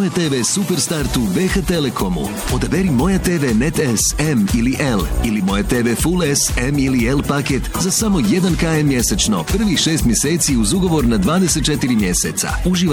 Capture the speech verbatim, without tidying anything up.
Moje te ve Superstartu B H Telekomu. Odaberi Moja te ve Net S, M ili L ili Moja te ve Full S, M ili L paket za samo jedan kilometar mjesečno. Prvi šest mjeseci uz ugovor na dvadeset četiri mjeseca. Uživaj